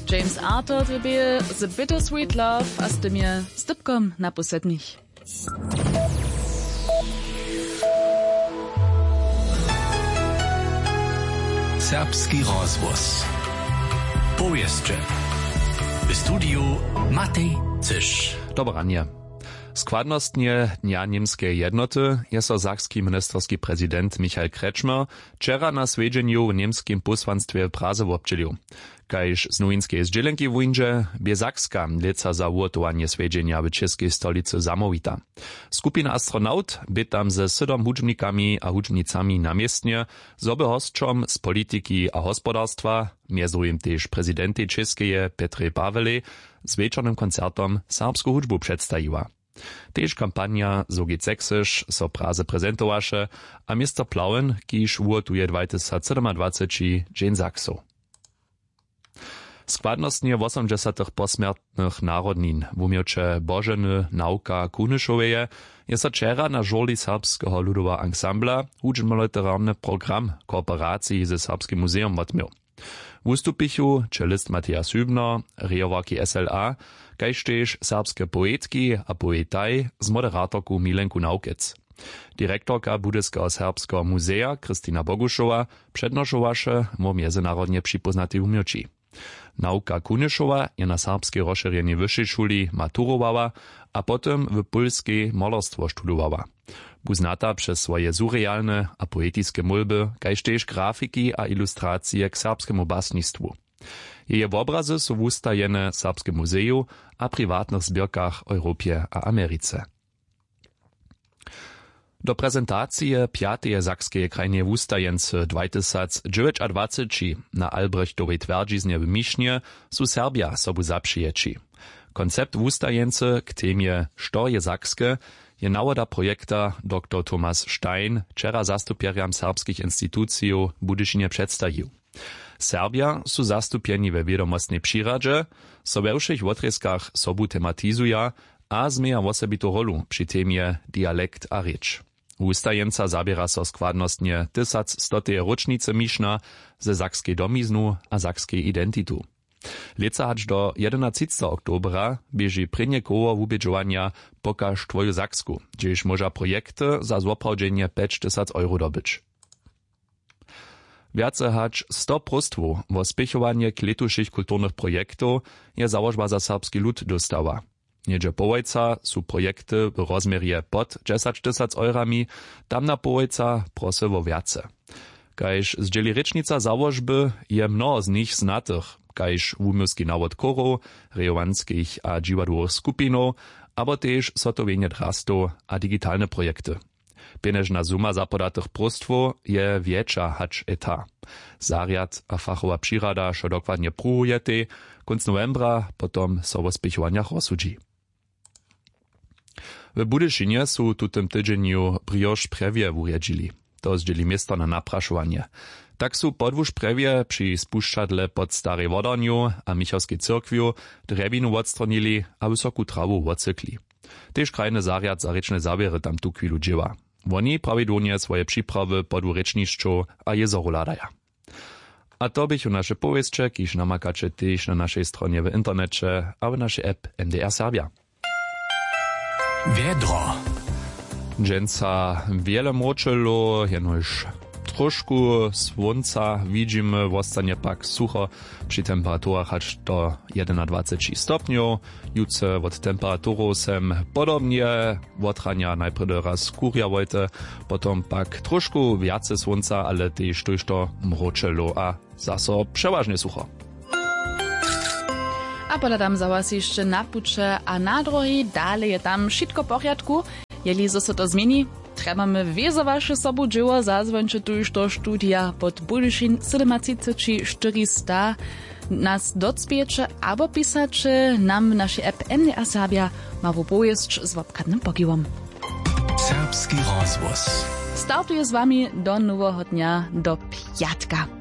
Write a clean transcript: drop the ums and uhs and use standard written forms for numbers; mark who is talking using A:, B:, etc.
A: James Arthur trebie The Bittersweet Love, a z tym je stypkom na posednich.
B: Serbski rozvoz. Powieszcze. W studiu Matej Cysz.
C: Dobranie. Składnostnie Dnia Niemskiej Jednoty je so sakski ministerski prezydent Michael Kretschmer wczera na svedźenju w niemskim posłanstwie w Praze obdźelił. Kajż z nowinskiej zdzielenki wójdzie bie Sakska leca za ugotowanie svedźenia w czeskiej stolicy zamówita. Skupina astronaut by tam ze 7 hudźbnikami a hudźbnicami namiestnie zoby hostczom z polityki a gospodarstwa, między też prezydenty czeskie Petry Pawele, z wieczornym koncertom serbską hudźbu przedstawiła. Tež kampania Zogi Sächsisch so Praze prezentowaše a Mr. Plauen, kiž uotuje 2027 Dzień Saksu. Składnostnie 80 posmrtnych narodnin w umiocze Bożeny Nauka Kunyšoveje je so wczera na żoli serbskiego ludowa ansambla hudźbno-literarny program kooperacji ze Serbskim muzeum odmił. Wustupichu cellist Matthias Hübner, rejowarki SLA, kaž tež serbske poetki a poetaj z moderatorku Milenku Naukec. Direktorka Budyskiego Serbskiego Muzeja Kristina Bogušova přednošovaše mo międzynarodnie připoznatej umioči. Nauka Kunyšova je na serbskiej rozšírenej vyššej šuli maturowała, a potem w Pulskiej malarstwo studowała. Uznata przez swoje surrealne a poetiskie mulby, kaž tež grafiki a ilustracje k serbskiemu basnistwu. Jeje obrazy są wustajene Serbskim muzeju a prywatnych zbierkach Europie a Ameryce. Do prezentacji 5. sakskiej krajnej wustajence 2029 na Albrechtowej twierdziznie w Misznie su Serbia sobu zaprzyječi. Koncept wustajence k temie Što je Sakske je nawoda projekta dr Thomas Stein wczera zastupierjam serbskich instytucji w Budyšinie przedstawił. Serbia su zastupieni we wiedomostnej přiradźe, so we všech otreskach sobu tematizuja a zmeja osobitú rolu przy temie dialekt a rěč. Wustajenca zabiera so składnostnie 1100. rocznicy Mišna ze sakskiej domiznu a sakskiej identitu. Leca hač do 11. oktobra bieži prynje koło wubědžovanja Pokaž twoju Saksku, gdzież może projekty za zoprawdzenie 5000 euro dobyć. Viace hač 100 prostwów wo spěchovanje k letušich kulturnych projektów je załožba za serbski lud dostała. Niedzie połojca su projekty w rozmierje pod 10 000 eurami, tam na połojca prosy wo viace. Kajž zdzieli rečnica załožby je mnoho z nich znatych, kajž wumiowski nawod chorów, rejowanskich a dziwadłowych skupinów, abo tež sotowienie drastów a digitalne projekty. Pienežna suma zapodatych prostwów je większa hač eta. Zariad a fachowa přirada šo dokładnie pruhujete, konc novembra potom so wo spěchovanjach rozsudzi. W Budyšinie su tutym tydzieniu brioš prewie wurjedžili. To zdzieli miasto na naprašovanie. Tak su podwóż prewie przy spuščadle pod Starej Wodorniu a Michowskiej cyrkwiu drebinu odstronili a wysoku trawu odcykli. Tež krajny zariad za rečne zawiery tam tu chwilu dzieła. Oni pravidłnie swoje przyprawy podwu rečnišćo a jezoru ladaja. A to bychu nasze powieście, kiż namakacie też na naszej stronie w internecie a w naszej app MDR Serbia.
B: Wiedro.
C: Dżęca wiele moczylo, jenoż troszku słońca widzimy, wostanie pak sucho, przy temperaturach aż do 21 stopniów. Jutce od temperatury sem podobnie, otrania najpierw raz kurjawojte, potom pak troszku więcej słońca, ale też tuż to mroczylo, a zaso przeważnie sucho.
A: A podadam za was jeszcze na pucze, a na drogi dalej je tam wszystko w porządku. Jeli so to zmieni, trebamy wiezowaše sobu dzieło zazwończy tuż to studia pod Budyšin 7400 nas docpiecze albo pisacze nam w naszej app MDR Serbia ma w opowieść z wopkatnym pogiłom.
B: Serbski rozvoz.
A: Startuje z wami do nowego dnia, do piatka.